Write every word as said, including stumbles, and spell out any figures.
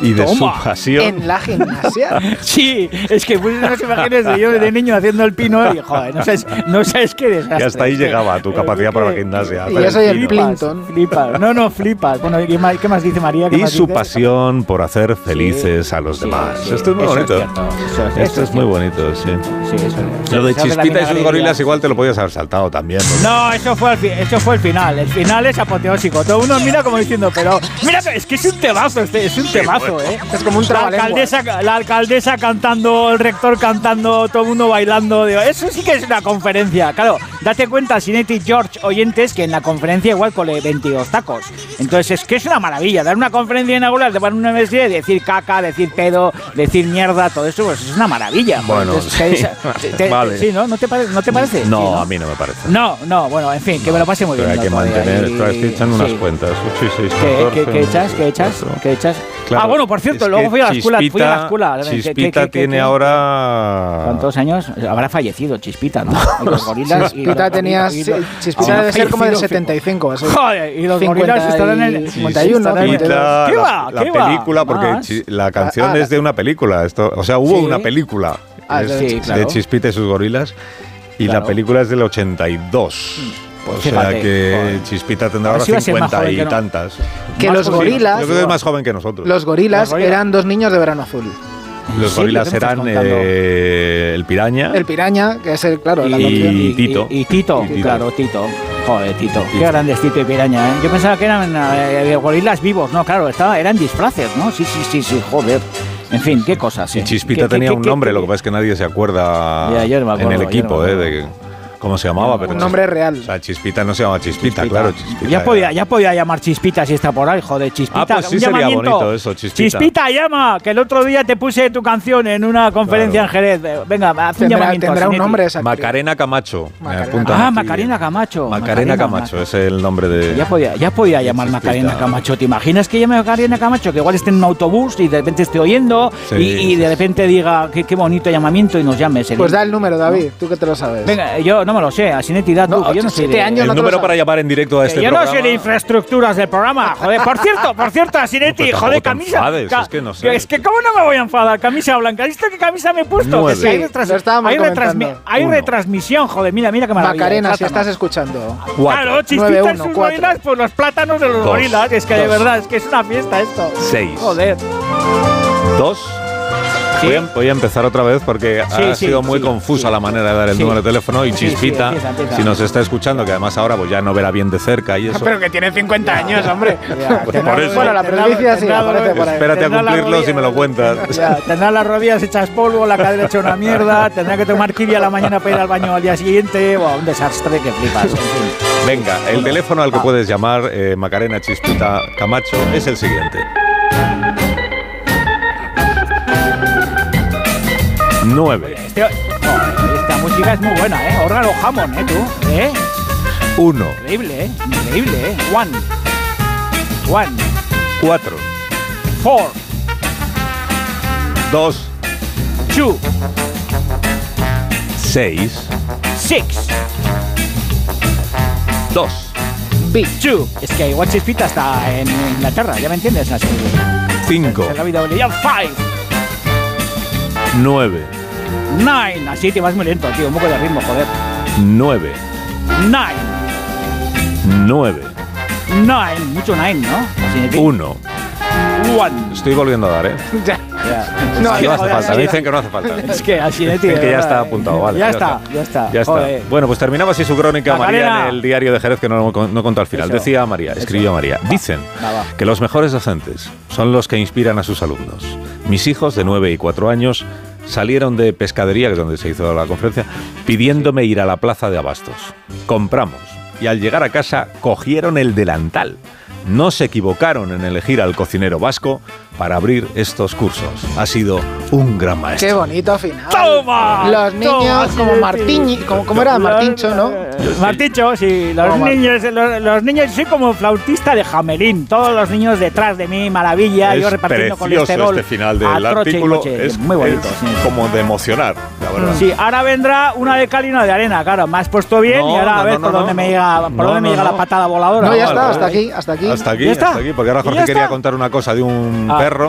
y de Toma, su pasión. En la gimnasia. Sí, es que puse unas imágenes de yo de niño haciendo el pino y joder, no sabes, no sabes qué desastre. Y hasta ahí llegaba tu capacidad para la gimnasia. Y yo soy el Flipas, Plinton. flipas. No, no, flipas. Bueno, ¿qué más, qué más dice María? ¿Qué Y más su dice? pasión por hacer felices Sí, a los sí, demás. sí, Esto es muy eso bonito. cierto, eso- Esto eso es muy bonito, sí. Sí, eso es. Lo de Se hace Chispita también y sus alegría. gorilas igual te lo podías haber saltado también. ¿no? No, eso fue, el fi- eso fue el final. El final es apoteósico. Todo uno mira como diciendo, pero mira, es que es un temazo, este, es un temazo, ¿eh? Es como un la trabalenguas. alcaldesa, la alcaldesa cantando, el rector cantando, todo el mundo bailando. Digo, eso sí que es una conferencia. Claro, date cuenta, Sinetti George, oyentes, que en la conferencia igual cole veintidós tacos. Entonces es que es una maravilla. Dar una conferencia inaugural, te poner una universidad, decir caca, decir pedo, decir mierda, todo eso, pues es una maravilla. Bueno, Entonces, sí. te- te- Vale. Sí, ¿no? ¿No te, pare- ¿no te parece? No, Sí, ¿no? a mí no me parece. No, no, bueno, en fin, que me lo pase muy Pero bien. hay que el otro día mantener, y- estoy echando unas sí. cuentas. ocho y seis, ¿Qué, catorce, qué, qué echas? ¿Qué echas? cuatro. ¿Qué echas? Claro, Ah, bueno, por cierto, es luego que fui a la escuela. Fui a la Chispita- escuela. ¿Qué- qué- Chispita qué- qué- tiene qué? ahora... ¿Cuántos años? Habrá fallecido Chispita, ¿no? Y los gorilas. y Chispita los- tenía. y los- Chispita Ah, debe ser como del fallecido, setenta y cinco. Así. Joder, y los gorilas estarán en el cincuenta y uno, estarán en el- Chispita, ¿Qué la, va? la ¿Qué va? película, porque Más. chi- la canción Ah, ah, es de una película. Esto, o sea, hubo Sí. una película Ah, es- sí, de claro. Chispita y sus gorilas. Y Claro. la película es del ochenta y dos. Pues o sea fíjate, que joder. Chispita tendrá A ver ahora si va a ser más cincuenta joven y que no. tantas. Que Más los joven. gorilas. Yo creo que es más joven que nosotros. Los gorilas Los gorilas. eran dos niños de verano azul. Los Sí, gorilas ¿qué me estás eran contando? eh, el piraña. El piraña, que es el, claro, la Y- canción. y, Tito. Y, y Tito, Y Tito. claro, Tito. Joder, Tito. Tito. Qué grandes Tito y Piraña, ¿eh? Yo pensaba que eran eh, gorilas vivos, ¿no? Claro, estaba, eran disfraces, ¿no? Sí, sí, sí, sí, joder. En fin, qué cosas. Y ¿eh? Chispita ¿Qué- tenía qué- un qué- nombre, qué- lo que pasa es que nadie se acuerda Ya, yo no me acuerdo, en el yo no equipo, me ¿eh? acuerdo. De cómo se llamaba. Pero Un nombre real. O sea, Chispita no se llama Chispita, claro. Chispita ya, era- podía, ya podía llamar Chispita si está por ahí, joder, Chispita. Ah, pues sí un sería llamamiento. bonito eso, Chispita. llama, que el otro día te puse tu canción en una conferencia Claro. en Jerez. Venga, haz un Tendrá, llamamiento. tendrá un Sinetti. nombre esa actriz. Macarena Camacho. me Macarena. apuntan Ah, aquí. Macarena Camacho. Macarena Camacho es el nombre de. Ya podía, ya podía llamar Chispita. Macarena Camacho. ¿Te imaginas que llame Macarena Camacho? Que igual esté en un autobús y de repente esté oyendo Sí, y, y de sí, repente diga qué, qué bonito llamamiento y nos llame. Sería- Pues da el número, David, tú que te lo sabes. Venga, yo no me lo sé, a Sinetti da tú, No, que yo no sé siete de- años el no te lo número sabes. para llamar en directo a Que este yo programa. no sé de infraestructras del programa, joder. Por cierto, por cierto, a Sinetti, No, pero joder, tampoco te camisa. enfades, ca- es que no sé. Es que, ¿cómo no me voy a enfadar? Camisa blanca. ¿Has visto qué camisa me he puesto? Nueve. Que si hay, Sí, retras- lo estábamos hay, comentando. retransmi- hay Uno. retransmisión, joder. Mira, mira qué maravilla. Macarena, si Plátano. estás escuchando. Cuatro. Claro, Chispita Nueve, y uno, sus cuatro. gorilas, pues los plátanos de los Dos. gorilas. Es que de Dos. verdad, es que es una fiesta esto. Seis. Joder. Dos. Sí. Voy, a, voy a empezar otra vez porque Sí, ha sí, sido muy sí, confusa sí. la manera de dar el Sí. número de teléfono y Sí, sí, Chispita, empieza, empieza. si nos está escuchando, que además ahora pues ya no verá bien de cerca y eso. Pero que tiene cincuenta años, hombre. Ya, Pues tendrá- por eso. Bueno, la tendrá- presbicia sí, tendrá- aparece por ahí. Espérate a tendrá la cumplirlos y rodilla- me lo cuentas. Ya, tendrá las rodillas hechas polvo, la cadera hecha una mierda, tendrá que tomar kiwi a la mañana para ir al baño al día siguiente. Buah, un desastre que flipas. En fin. Venga, el teléfono al que Ah. puedes llamar, eh, Macarena Chispita Camacho, es el siguiente. nueve. Este- joder, esta música es muy buena, ¿eh? Órgano Hammond, ¿eh? Tú, ¿eh? uno. Increíble, ¿eh? Increíble, ¿eh? One. One. cuatro. Four. dos. Two. seis. Six. dos. Big. Two. Es que igual Chispita está en Inglaterra, ¿ya me entiendes? Así. cinco. En la vida ya five. nueve. Nine. Así te vas muy lento, tío. Un poco de ritmo, joder. nueve. Nine. nueve. Nine. Mucho nine, ¿no? Así de- uno. One. Estoy volviendo a dar, ¿eh? Ya. Ya. No, Aquí no hace joder, falta, así- me dicen que no hace falta. Es que así de tío. Dicen que ya ¿verdad? está apuntado, vale. Ya, está, ya está. Ya está. Joder. Bueno, pues terminaba así su crónica María Macarena. en el diario de Jerez, que no, no contó al final. Eso. Decía María, escribió María. Dicen Va, va. que los mejores docentes son los que inspiran a sus alumnos. Mis hijos de nueve y cuatro años salieron de pescadería, que es donde se hizo la conferencia, pidiéndome ir a la plaza de abastos. Compramos y al llegar a casa cogieron el delantal. No se equivocaron en elegir al cocinero vasco para abrir estos cursos. Ha sido un gran maestro. Qué bonito final. ¡Toma! Los niños Toma, como sí, Martín, sí. como, como era Martincho, ¿no? Martincho, sí. Los Como Mar- niños, los, los niños, soy como flautista de Jamelín. Todos los niños detrás de mí, maravilla. Es yo repartiendo precioso colesterol. este final a del troche y artículo. moche. Es, muy bonito. es sí. como de emocionar, la verdad. Sí, ahora vendrá una de cal y una de arena, claro. Me has puesto bien No, y ahora no, a ver no, por no, dónde no. me llega, por No, dónde me no, llega no. la patada voladora. No, ya No, está, al hasta revés. aquí, hasta aquí. Hasta aquí, ¿Ya está? hasta aquí, porque ahora ¿Y Jorge ya quería está? contar una cosa de un Ah. perro.